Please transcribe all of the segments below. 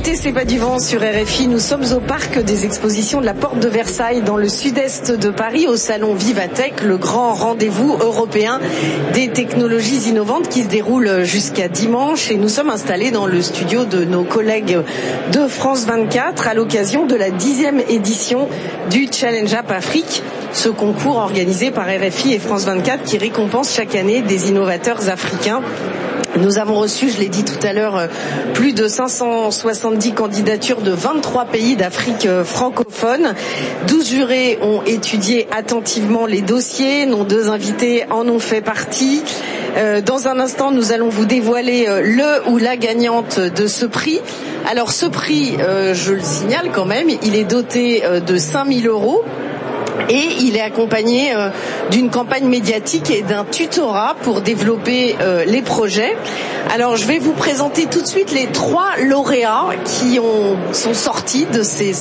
écoutez C'est pas du vent sur RFI, nous sommes au parc des expositions de la Porte de Versailles dans le sud-est de Paris au salon Vivatech, le grand rendez-vous européen des technologies innovantes qui se déroule jusqu'à dimanche et nous sommes installés dans le studio de nos collègues de France 24 à l'occasion de la 10e édition du Challenge Up Afrique, ce concours organisé par RFI et France 24 qui récompense chaque année des innovateurs africains. Nous avons reçu, je l'ai dit tout à l'heure, plus de 570 candidatures de 23 pays d'Afrique francophone. 12 jurés ont étudié attentivement les dossiers. Nos deux invités en ont fait partie. Dans un instant, nous allons vous dévoiler le ou la gagnante de ce prix. Alors ce prix, je le signale quand même, il est doté de 5 000 €. Et il est accompagné d'une campagne médiatique et d'un tutorat pour développer les projets. Alors je vais vous présenter tout de suite les 3 lauréats qui sont sortis de ces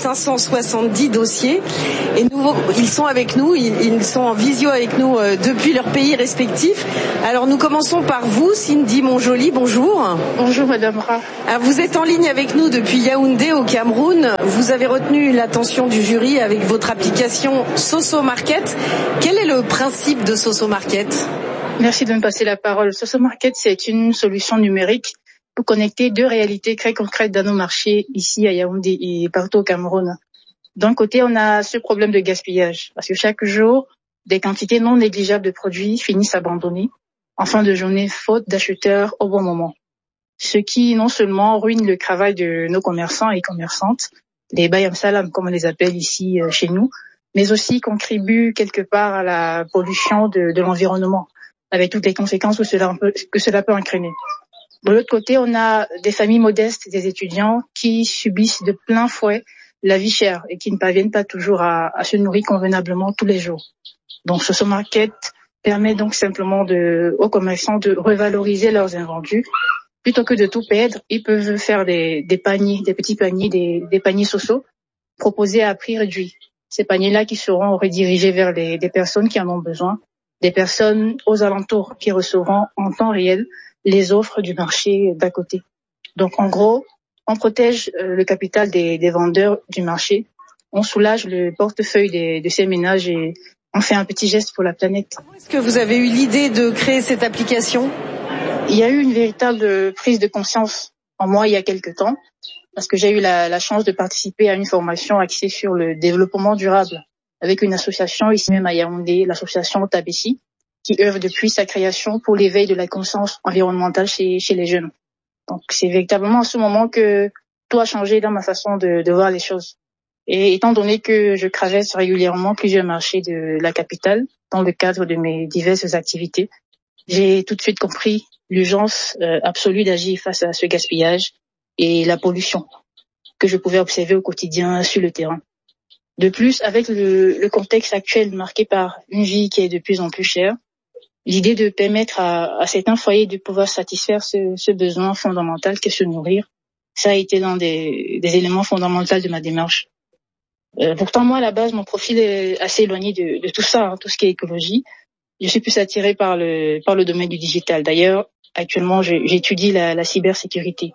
570 dossiers. Et ils sont avec nous, ils sont en visio avec nous depuis leur pays respectifs. Alors nous commençons par vous, Cindy Monjoli, bonjour. Bonjour Madame Ra. Alors, vous êtes en ligne avec nous depuis Yaoundé au Cameroun. Vous avez retenu l'attention du jury avec votre application Soso Market. Quel est le principe de Soso Market ? Merci de me passer la parole. Soso Market, c'est une solution numérique pour connecter 2 réalités très concrètes dans nos marchés ici à Yaoundé et partout au Cameroun. D'un côté, on a ce problème de gaspillage parce que chaque jour, des quantités non négligeables de produits finissent abandonnés en fin de journée faute d'acheteurs au bon moment. Ce qui non seulement ruine le travail de nos commerçants et commerçantes, les bayam salam comme on les appelle ici chez nous, mais aussi contribue quelque part à la pollution de l'environnement, avec toutes les conséquences que cela peut entraîner. De l'autre côté, on a des familles modestes, des étudiants qui subissent de plein fouet la vie chère et qui ne parviennent pas toujours à se nourrir convenablement tous les jours. Donc, Soso Market permet donc simplement aux commerçants de revaloriser leurs invendus. Plutôt que de tout perdre, ils peuvent faire des paniers, des petits paniers, des paniers Soso proposés à prix réduit. Ces paniers-là qui seront redirigés vers des personnes qui en ont besoin, des personnes aux alentours qui recevront en temps réel les offres du marché d'à côté. Donc en gros, on protège le capital des vendeurs du marché, on soulage le portefeuille de ces ménages et on fait un petit geste pour la planète. Comment est-ce que vous avez eu l'idée de créer cette application ? Il y a eu une véritable prise de conscience en moi il y a quelque temps, parce que j'ai eu la chance de participer à une formation axée sur le développement durable avec une association ici même à Yaoundé, l'association Tabessi, qui œuvre depuis sa création pour l'éveil de la conscience environnementale chez les jeunes. Donc c'est véritablement à ce moment que tout a changé dans ma façon de voir les choses. Et étant donné que je traverse régulièrement plusieurs marchés de la capitale dans le cadre de mes diverses activités, j'ai tout de suite compris l'urgence absolue d'agir face à ce gaspillage et la pollution que je pouvais observer au quotidien sur le terrain. De plus, avec le contexte actuel marqué par une vie qui est de plus en plus chère, l'idée de permettre à certains foyers de pouvoir satisfaire ce besoin fondamental qu'est se nourrir, ça a été l'un des éléments fondamentaux de ma démarche. Pourtant, moi, à la base, mon profil est assez éloigné de tout ça, tout ce qui est écologie. Je suis plus attirée par le domaine du digital. D'ailleurs, actuellement, j'étudie la cybersécurité.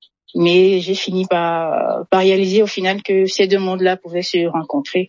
Mais j'ai fini par réaliser au final que ces 2 mondes-là pouvaient se rencontrer.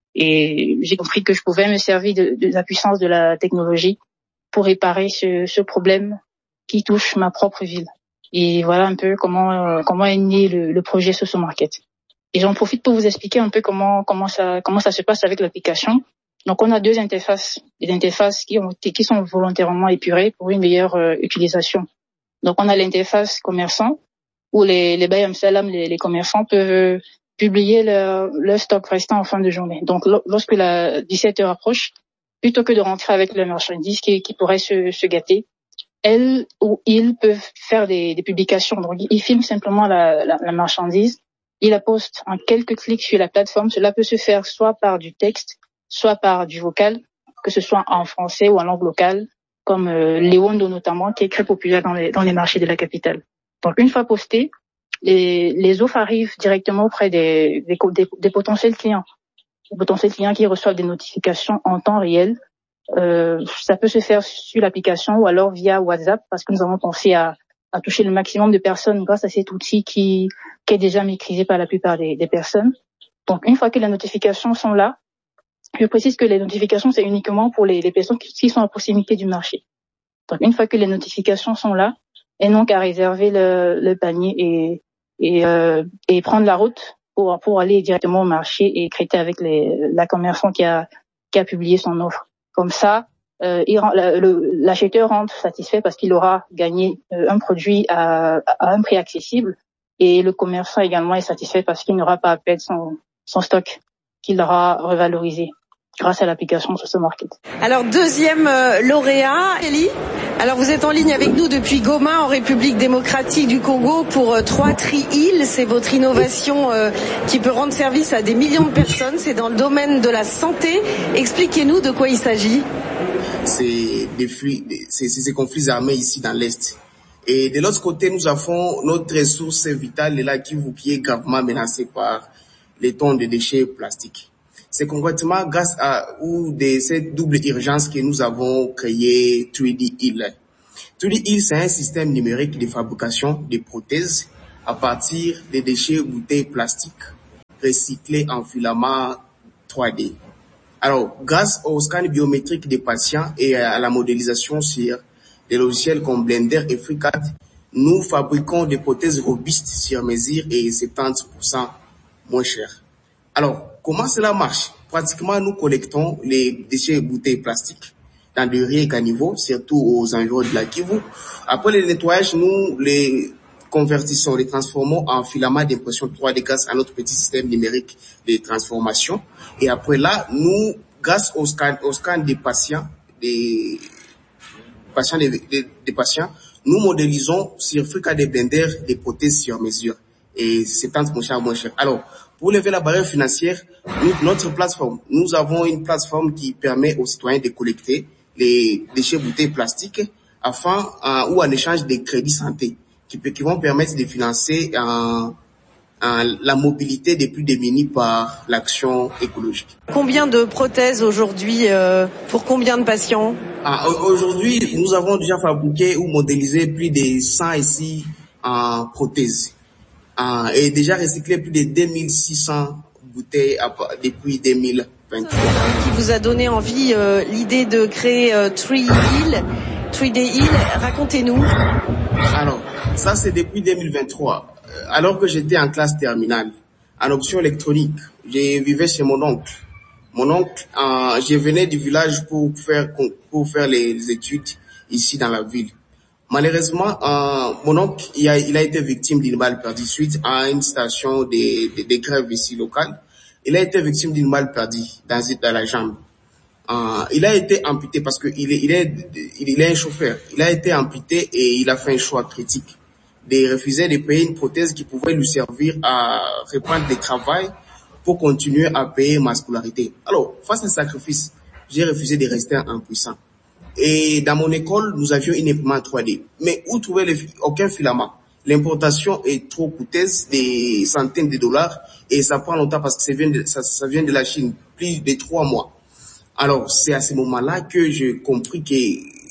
Et j'ai compris que je pouvais me servir de la puissance de la technologie pour réparer ce problème qui touche ma propre ville. Et voilà un peu comment est né le projet Soso Market. Et j'en profite pour vous expliquer un peu comment ça se passe avec l'application. Donc on a 2 interfaces, des interfaces qui sont volontairement épurées pour une meilleure utilisation. Donc on a l'interface commerçant où les bayam salam, les commerçants peuvent publier leur stock restant en fin de journée. Donc lorsque la 17h approche, plutôt que de rentrer avec leur marchandise qui pourrait se gâter, elles ou ils peuvent faire des publications. Donc ils filment simplement la marchandise, ils la postent en quelques clics sur la plateforme. Cela peut se faire soit par du texte, soit par du vocal, que ce soit en français ou en langue locale, comme Lewondo notamment, qui est très populaire dans les marchés de la capitale. Donc une fois posté, les offres arrivent directement auprès des potentiels clients. Les potentiels clients qui reçoivent des notifications en temps réel. Ça peut se faire sur l'application ou alors via WhatsApp, parce que nous avons pensé à toucher le maximum de personnes grâce à cet outil qui qui est déjà maîtrisé par la plupart des personnes. Donc, une fois que les notifications sont là, je précise que les notifications, c'est uniquement pour les personnes qui sont à proximité du marché. Donc, une fois que les notifications sont là, elles n'ont qu'à réserver le panier et prendre la route pour aller directement au marché et traiter avec la commerçant qui a publié son offre. Comme ça, l'acheteur rentre satisfait parce qu'il aura gagné un produit à un prix accessible, et le commerçant également est satisfait parce qu'il n'aura pas à perdre son stock qu'il aura revalorisé grâce à l'application Soso Market. Alors, deuxième lauréat, Elie. Alors, vous êtes en ligne avec nous depuis Goma, en République démocratique du Congo, pour 3TriHeal. C'est votre innovation qui peut rendre service à des millions de personnes. C'est dans le domaine de la santé. Expliquez-nous de quoi il s'agit. C'est ces conflits armés ici dans l'Est. Et de l'autre côté, nous avons notre ressource vitale, le lac Kivu, qui est gravement menacée par les tonnes de déchets plastiques. C'est concrètement grâce cette double urgence que nous avons créé 3TriHeal. 3TriHeal, c'est un système numérique de fabrication de prothèses à partir des déchets bouteilles plastiques recyclés en filaments 3D. Alors, grâce au scan biométrique des patients et à la modélisation sur des logiciels comme Blender et FreeCAD, nous fabriquons des prothèses robustes sur mesure et 70% moins chères. Alors, comment cela marche? Pratiquement, nous collectons les déchets bouteilles plastiques dans des riz caniveaux, surtout aux environs de la Kivu. Après le nettoyage, nous les convertissons, les transformons en filaments d'impression 3D grâce à notre petit système numérique de transformation. Et après là, nous, grâce au scan des patients, des patients, nous modélisons sur FreeCAD et Blender des prothèses sur mesure. Et 70% moins cher. Alors, pour lever la barrière financière, nous avons une plateforme qui permet aux citoyens de collecter les déchets bouteilles plastiques ou en échange des crédits santé qui vont permettre de financer la mobilité des plus démunis par l'action écologique. Combien de prothèses aujourd'hui pour combien de patients? Aujourd'hui, nous avons déjà fabriqué ou modélisé plus de 106 prothèses. Et déjà recyclé plus de 2600 bouteilles depuis 2023. Qui vous a donné envie l'idée de créer 3TriHeal? Racontez-nous. Alors, ça c'est depuis 2023. Alors que j'étais en classe terminale, en option électronique, je vivais chez mon oncle. Mon oncle, je venais du village pour faire les études ici dans la ville. Malheureusement, mon oncle, il a été victime d'une balle perdue suite à une station de grève ici locale. Il a été victime d'une balle perdue dans la jambe. Il a été amputé parce que il est un chauffeur. Il a été amputé et il a fait un choix critique de refuser de payer une prothèse qui pouvait lui servir à reprendre le travail pour continuer à payer ma scolarité. Alors, face à ce sacrifice, j'ai refusé de rester impuissant. Et dans mon école, nous avions une imprimante 3D. Mais où trouver aucun filament? L'importation est trop coûteuse, des centaines de dollars, et ça prend longtemps parce que ça vient de la Chine, plus de 3 mois. Alors, c'est à ce moment-là que j'ai compris que,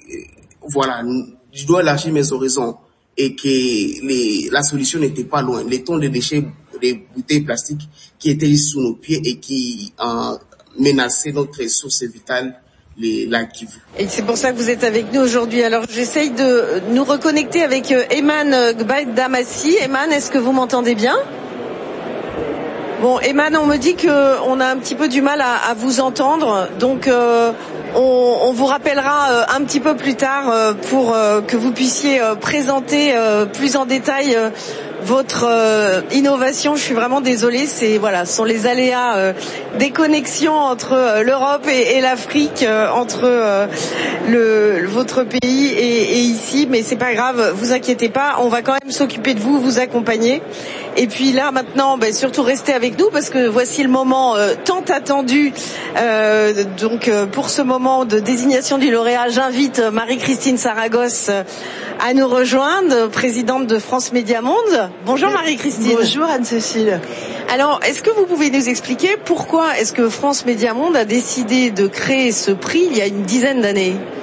je dois élargir mes horizons et que la solution n'était pas loin. Les tonnes de déchets, des bouteilles plastiques qui étaient sous nos pieds et qui menaçaient notre ressource vitale, la Kivu. Et c'est pour ça que vous êtes avec nous aujourd'hui. Alors, j'essaye de nous reconnecter avec Eman Gbaïdamassi. Eman, est-ce que vous m'entendez bien? Bon, Eman, on me dit qu'on a un petit peu du mal à vous entendre, donc on vous rappellera un petit peu plus tard pour que vous puissiez présenter plus en détail votre innovation. Je suis vraiment désolée, ce sont les aléas des connexions entre l'Europe et l'Afrique, entre votre pays et ici, mais c'est pas grave, vous inquiétez pas, on va quand même s'occuper de vous accompagner. Et puis là maintenant, surtout restez avec nous parce que voici le moment tant attendu. Pour ce moment de désignation du lauréat, j'invite Marie-Christine Saragosse à nous rejoindre, présidente de France Média Monde. Bonjour Marie-Christine. Bonjour Anne-Cécile. Alors, est-ce que vous pouvez nous expliquer pourquoi est-ce que France Média Monde a décidé de créer ce prix il y a une dizaine d'années?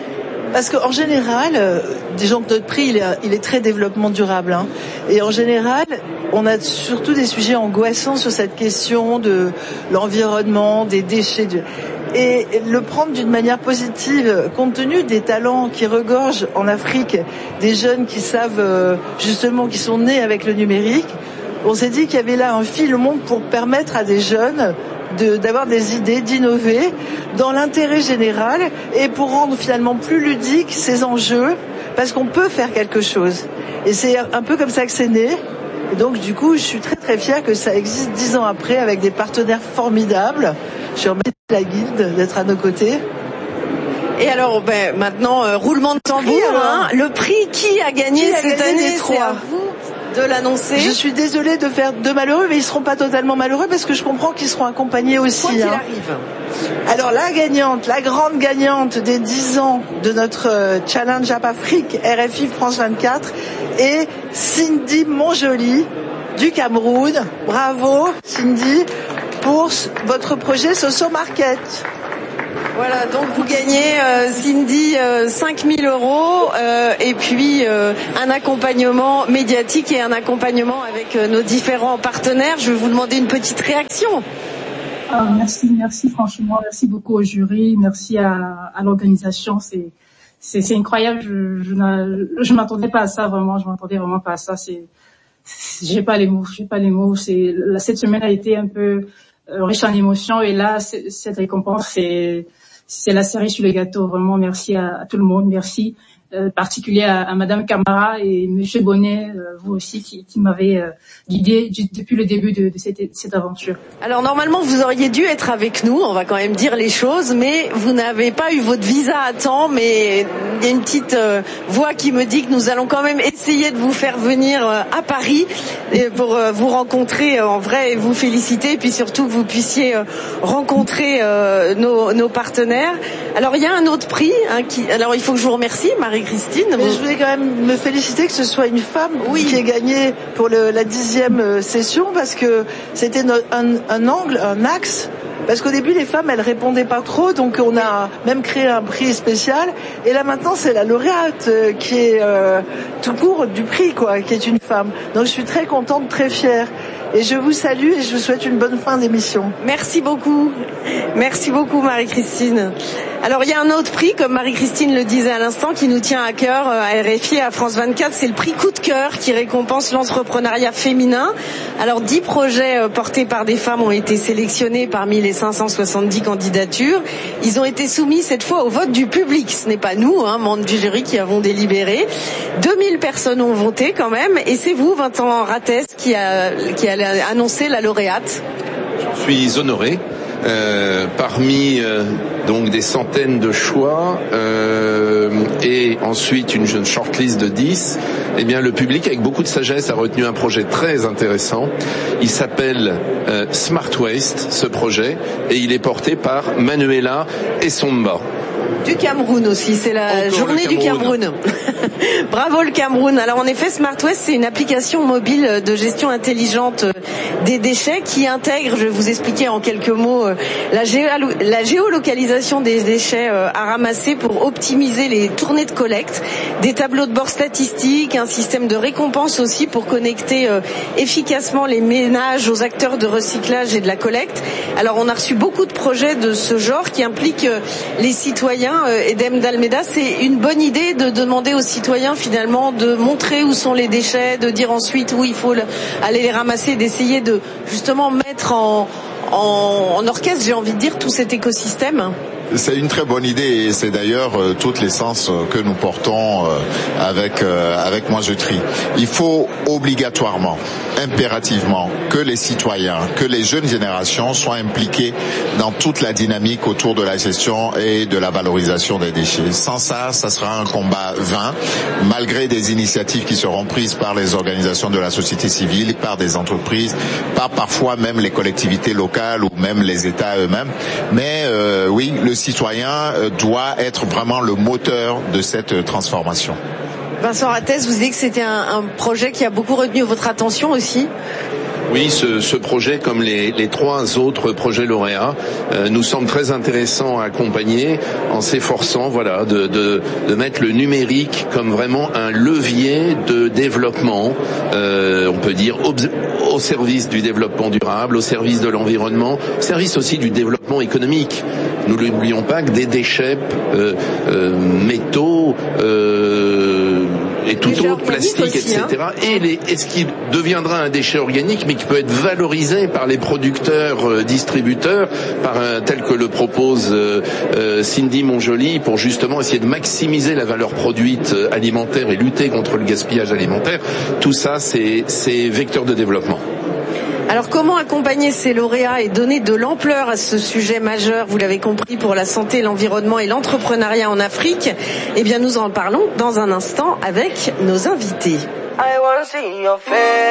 Parce qu'en général, disons que notre prix, il est très développement durable. Hein. Et en général, on a surtout des sujets angoissants sur cette question de l'environnement, des déchets. Et le prendre d'une manière positive, compte tenu des talents qui regorgent en Afrique, des jeunes qui savent justement, qui sont nés avec le numérique, on s'est dit qu'il y avait là un filon pour permettre à des jeunes d'avoir des idées, d'innover dans l'intérêt général et pour rendre finalement plus ludiques ces enjeux, parce qu'on peut faire quelque chose. Et c'est un peu comme ça que c'est né. Et donc du coup, je suis très très fière que ça existe 10 ans après avec des partenaires formidables. Je remercie la Guilde d'être à nos côtés. Et alors, maintenant, roulement de tambour, le prix qui a gagné cette année, c'est à vous de l'annoncer. Je suis désolée de faire deux malheureux, mais ils seront pas totalement malheureux parce que je comprends qu'ils seront accompagnés aussi. Quoi qu'il arrive. Alors la gagnante, la grande gagnante des 10 ans de notre Challenge Up Afrique RFI France 24 est Cindy Montjoly du Cameroun. Bravo Cindy pour votre projet Soso Market. Voilà, donc vous gagnez, Cindy, 5 000 € et puis un accompagnement médiatique et un accompagnement avec nos différents partenaires. Je vais vous demander une petite réaction. Merci franchement, merci beaucoup au jury, merci à l'organisation. C'est incroyable. Je m'attendais pas à ça vraiment. Je m'attendais vraiment pas à ça. J'ai pas les mots. Cette semaine a été un peu riche en émotions et là cette récompense c'est la cerise sur le gâteau. Vraiment, merci à tout le monde. Merci, particulier à Madame Camara et Monsieur Bonnet, vous aussi, qui m'avez guidé depuis le début de cette aventure. Alors normalement, vous auriez dû être avec nous. On va quand même dire les choses, mais vous n'avez pas eu votre visa à temps. Mais il y a une petite voix qui me dit que nous allons quand même essayer de vous faire venir à Paris pour vous rencontrer en vrai et vous féliciter, et puis surtout que vous puissiez rencontrer nos partenaires. Alors il y a un autre prix alors il faut que je vous remercie Marie-Christine. Mais je voulais quand même me féliciter que ce soit une femme qui ait gagné pour la 10e session, parce que c'était un axe. Parce qu'au début, les femmes, elles répondaient pas trop, donc on a même créé un prix spécial. Et là maintenant, c'est la lauréate qui est tout court du prix, qui est une femme. Donc je suis très contente, très fière. Et je vous salue et je vous souhaite une bonne fin d'émission. Merci beaucoup Marie-Christine. Alors il y a un autre prix, comme Marie-Christine le disait à l'instant, qui nous tient à cœur à RFI et à France 24, c'est le prix Coup de cœur qui récompense l'entrepreneuriat féminin. Alors 10 projets portés par des femmes ont été sélectionnés parmi les 570 candidatures. Ils ont été soumis cette fois au vote du public. Ce n'est pas nous, membres du jury, qui avons délibéré. 2000 personnes ont voté quand même, et c'est vous, Vincent Rattès, qui a annoncé la lauréate. Je suis honoré. Parmi donc des centaines de choix et ensuite une shortlist de 10, eh bien le public avec beaucoup de sagesse a retenu un projet très intéressant. Il s'appelle Smart Waste, ce projet, et il est porté par Manuela Essomba. Du Cameroun aussi, c'est la journée du Cameroun. Bravo le Cameroun. Alors en effet, Smart Waste, c'est une application mobile de gestion intelligente des déchets qui intègre, je vais vous expliquer en quelques mots, la géolocalisation des déchets à ramasser pour optimiser les tournées de collecte, des tableaux de bord statistiques, un système de récompense aussi pour connecter efficacement les ménages aux acteurs de recyclage et de la collecte. Alors on a reçu beaucoup de projets de ce genre qui impliquent les citoyens. Edem d'Almeida, c'est une bonne idée de demander aux citoyens finalement de montrer où sont les déchets, de dire ensuite où il faut aller les ramasser, d'essayer de justement mettre en orchestre, j'ai envie de dire, tout cet écosystème. C'est une très bonne idée et c'est d'ailleurs toute l'essence que nous portons avec Moi Je Trie. Il faut obligatoirement, impérativement, que les citoyens, que les jeunes générations soient impliqués dans toute la dynamique autour de la gestion et de la valorisation des déchets. Sans ça, ça sera un combat vain, malgré des initiatives qui seront prises par les organisations de la société civile, par des entreprises, par parfois même les collectivités locales ou même les États eux-mêmes. Mais oui, le citoyen doit être vraiment le moteur de cette transformation. Vincent Rattès, vous disiez que c'était un projet qui a beaucoup retenu votre attention aussi. Oui, ce projet, comme les 3 autres projets lauréats, nous semble très intéressant à accompagner en s'efforçant, voilà, de mettre le numérique comme vraiment un levier de développement, on peut dire au service du développement durable, au service de l'environnement, au service aussi du développement économique. Nous n'oublions pas que des déchets métaux et tout autre, plastique, aussi, etc. Et ce qui deviendra un déchet organique, mais qui peut être valorisé par les producteurs, distributeurs, tel que le propose Cindy Montjoly, pour justement essayer de maximiser la valeur produite alimentaire et lutter contre le gaspillage alimentaire. Tout ça, c'est vecteur de développement. Alors comment accompagner ces lauréats et donner de l'ampleur à ce sujet majeur, vous l'avez compris, pour la santé, l'environnement et l'entrepreneuriat en Afrique? Eh bien nous en parlons dans un instant avec nos invités.